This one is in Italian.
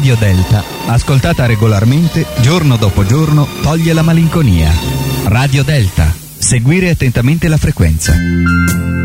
Radio Delta, ascoltata regolarmente, giorno dopo giorno, toglie la malinconia. Radio Delta. Seguire attentamente la frequenza.